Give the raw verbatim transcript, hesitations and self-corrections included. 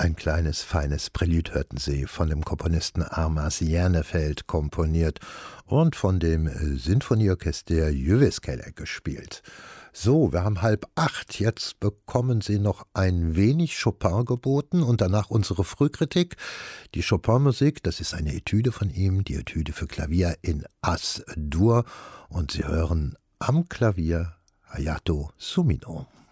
Ein kleines, feines Prälude hörten Sie, von dem Komponisten Armas Järnefeld komponiert und von dem Sinfonieorchester Jyväskylä gespielt. So, wir haben halb acht, jetzt bekommen Sie noch ein wenig Chopin geboten und danach unsere Frühkritik. Die Chopin-Musik, das ist eine Etüde von ihm, die Etüde für Klavier in As-Dur, und Sie hören am Klavier Hayato Sumino.